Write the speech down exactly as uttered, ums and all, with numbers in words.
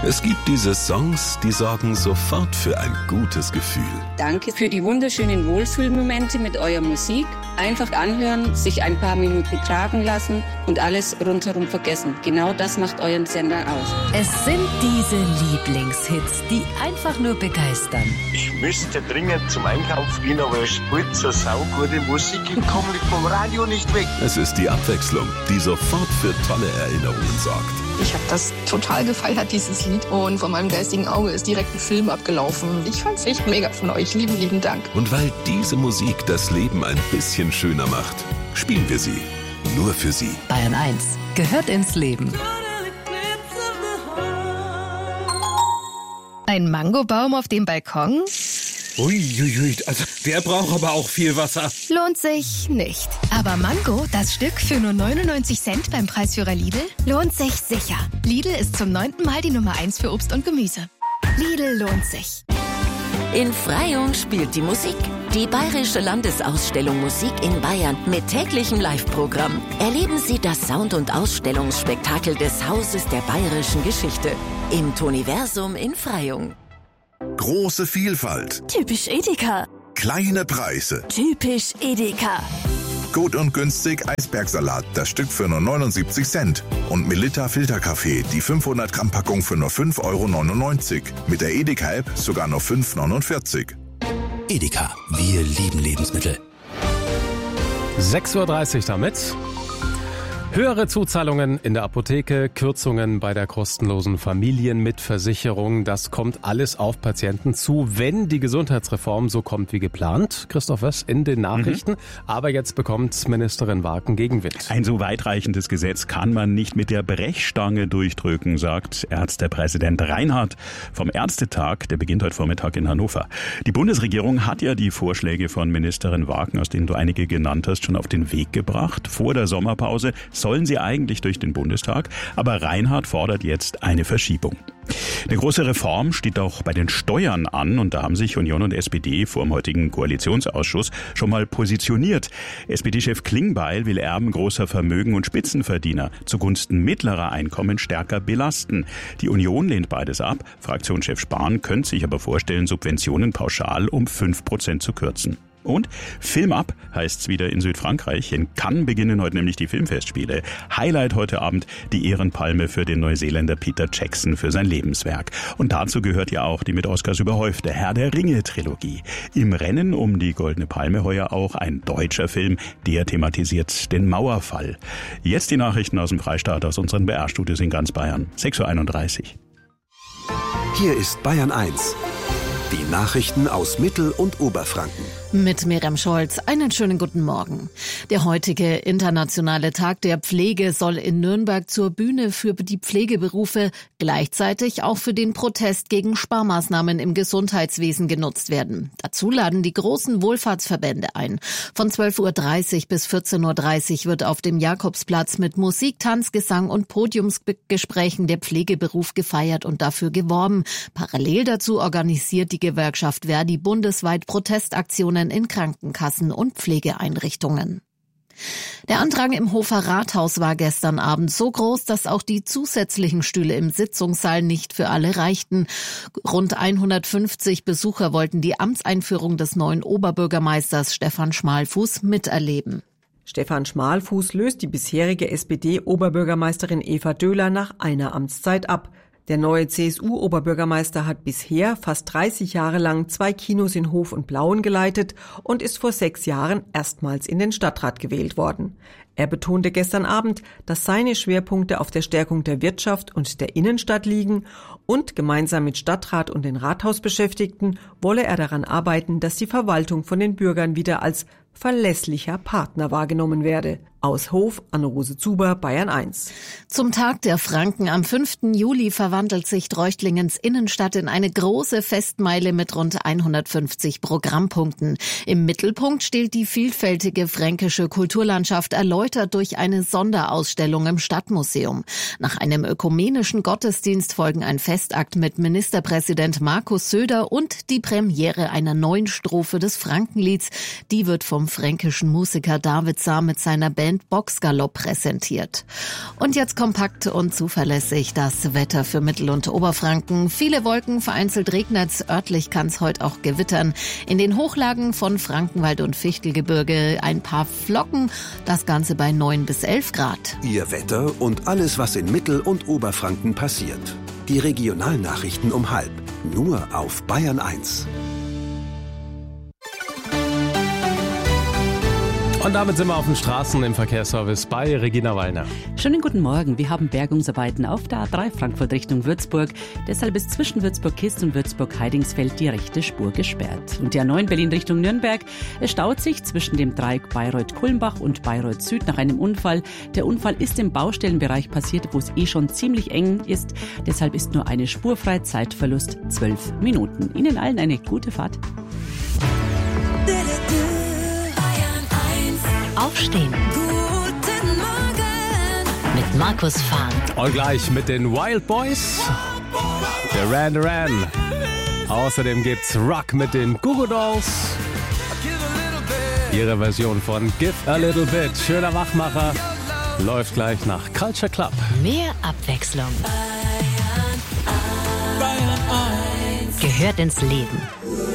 Es gibt diese Songs, die sorgen sofort für ein gutes Gefühl. Danke für die wunderschönen Wohlfühlmomente mit eurer Musik. Einfach anhören, sich ein paar Minuten tragen lassen und alles rundherum vergessen. Genau das macht euren Sender aus. Es sind diese Lieblingshits, die einfach nur begeistern. Ich müsste dringend zum Einkauf gehen, aber es spielt so saugute Musik. Ich komme vom Radio nicht weg. Es ist die Abwechslung, die sofort für tolle Erinnerungen sorgt. Ich habe das total gefeiert, dieses Lied. Und vor meinem geistigen Auge ist direkt ein Film abgelaufen. Ich fand's echt mega von euch. Lieben, lieben Dank. Und weil diese Musik das Leben ein bisschen schöner macht, spielen wir sie. Nur für Sie. Bayern eins gehört ins Leben. Ein Mangobaum auf dem Balkon? Uiuiui, also der braucht aber auch viel Wasser. Lohnt sich nicht. Aber Mango, das Stück für nur neunundneunzig Cent beim Preisführer Lidl, lohnt sich sicher. Lidl ist zum neunten Mal die Nummer eins für Obst und Gemüse. Lidl lohnt sich. In Freyung spielt die Musik. Die Bayerische Landesausstellung Musik in Bayern mit täglichem Live-Programm. Erleben Sie das Sound- und Ausstellungsspektakel des Hauses der bayerischen Geschichte im Toniversum in Freyung. Große Vielfalt. Typisch Edeka. Kleine Preise. Typisch Edeka. Gut und günstig Eisbergsalat, das Stück für nur neunundsiebzig Cent. Und Melitta Filterkaffee, die fünfhundert Gramm Packung für nur fünf Euro neunundneunzig. Mit der Edeka-App sogar nur fünf Euro neunundvierzig. Edeka, wir lieben Lebensmittel. sechs Uhr dreißig damit. Höhere Zuzahlungen in der Apotheke, Kürzungen bei der kostenlosen Familienmitversicherung, das kommt alles auf Patienten zu, wenn die Gesundheitsreform so kommt wie geplant. Christoph Wöss in den Nachrichten. Mhm. Aber jetzt bekommt Ministerin Wagen Gegenwind. Ein so weitreichendes Gesetz kann man nicht mit der Brechstange durchdrücken, sagt Ärztepräsident Reinhardt vom Ärztetag. Der beginnt heute Vormittag in Hannover. Die Bundesregierung hat ja die Vorschläge von Ministerin Wagen, aus denen du einige genannt hast, schon auf den Weg gebracht. Vor der Sommerpause sollen sie eigentlich durch den Bundestag, aber Reinhardt fordert jetzt eine Verschiebung. Eine große Reform steht auch bei den Steuern an und da haben sich Union und S P D vor dem heutigen Koalitionsausschuss schon mal positioniert. S P D-Chef Klingbeil will Erben großer Vermögen und Spitzenverdiener zugunsten mittlerer Einkommen stärker belasten. Die Union lehnt beides ab. Fraktionschef Spahn könnte sich aber vorstellen, Subventionen pauschal um fünf Prozent zu kürzen. Und Film ab heißt's wieder in Südfrankreich. In Cannes beginnen heute nämlich die Filmfestspiele. Highlight heute Abend die Ehrenpalme für den Neuseeländer Peter Jackson für sein Lebenswerk. Und dazu gehört ja auch die mit Oscars überhäufte Herr der Ringe-Trilogie. Im Rennen um die Goldene Palme heuer auch ein deutscher Film, der thematisiert den Mauerfall. Jetzt die Nachrichten aus dem Freistaat, aus unseren B R-Studios in ganz Bayern. sechs Uhr einunddreißig. Hier ist Bayern eins. Die Nachrichten aus Mittel- und Oberfranken. Mit Miriam Scholz. Einen schönen guten Morgen. Der heutige internationale Tag der Pflege soll in Nürnberg zur Bühne für die Pflegeberufe, gleichzeitig auch für den Protest gegen Sparmaßnahmen im Gesundheitswesen genutzt werden. Dazu laden die großen Wohlfahrtsverbände ein. Von zwölf Uhr dreißig bis vierzehn Uhr dreißig wird auf dem Jakobsplatz mit Musik, Tanz, Gesang und Podiumsgesprächen der Pflegeberuf gefeiert und dafür geworben. Parallel dazu organisiert die Gewerkschaft Verdi bundesweit Protestaktionen in Krankenkassen und Pflegeeinrichtungen. Der Andrang im Hofer Rathaus war gestern Abend so groß, dass auch die zusätzlichen Stühle im Sitzungssaal nicht für alle reichten. Rund hundertfünfzig Besucher wollten die Amtseinführung des neuen Oberbürgermeisters Stefan Schmalfuß miterleben. Stefan Schmalfuß löst die bisherige S P D-Oberbürgermeisterin Eva Döhler nach einer Amtszeit ab. Der neue C S U-Oberbürgermeister hat bisher fast dreißig Jahre lang zwei Kinos in Hof und Blauen geleitet und ist vor sechs Jahren erstmals in den Stadtrat gewählt worden. Er betonte gestern Abend, dass seine Schwerpunkte auf der Stärkung der Wirtschaft und der Innenstadt liegen und gemeinsam mit Stadtrat und den Rathausbeschäftigten wolle er daran arbeiten, dass die Verwaltung von den Bürgern wieder als verlässlicher Partner wahrgenommen werde. Aus Hof, Anne-Rose Zuber, Bayern eins. Zum Tag der Franken am fünften Juli verwandelt sich Treuchtlingens Innenstadt in eine große Festmeile mit rund hundertfünfzig Programmpunkten. Im Mittelpunkt steht die vielfältige fränkische Kulturlandschaft, erläutert durch eine Sonderausstellung im Stadtmuseum. Nach einem ökumenischen Gottesdienst folgen ein Festakt mit Ministerpräsident Markus Söder und die Premiere einer neuen Strophe des Frankenlieds. Die wird vom vom fränkischen Musiker David Saar mit seiner Band Boxgalopp präsentiert. Und jetzt kompakt und zuverlässig das Wetter für Mittel- und Oberfranken. Viele Wolken, vereinzelt regnet's, örtlich kann's heute auch gewittern. In den Hochlagen von Frankenwald und Fichtelgebirge ein paar Flocken, das Ganze bei neun bis elf Grad. Ihr Wetter und alles, was in Mittel- und Oberfranken passiert. Die Regionalnachrichten um halb. Nur auf Bayern eins. Und damit sind wir auf den Straßen im Verkehrsservice bei Regina Wallner. Schönen guten Morgen. Wir haben Bergungsarbeiten auf der A drei Frankfurt Richtung Würzburg. Deshalb ist zwischen Würzburg-Kist und Würzburg-Heidingsfeld die rechte Spur gesperrt. Und die A neun Berlin Richtung Nürnberg. Es staut sich zwischen dem Dreieck Bayreuth-Kulmbach und Bayreuth Süd nach einem Unfall. Der Unfall ist im Baustellenbereich passiert, wo es eh schon ziemlich eng ist. Deshalb ist nur eine Spur frei, Zeitverlust zwölf Minuten. Ihnen allen eine gute Fahrt. Aufstehen. Guten Morgen. Mit Markus Fahn. Und gleich mit den Wild Boys. Der Duran Duran. Außerdem gibt's Rock mit den Goo Goo Dolls. Ihre Version von Give a Little Bit. Schöner Wachmacher. Läuft gleich nach Culture Club. Mehr Abwechslung. Gehört ins Leben.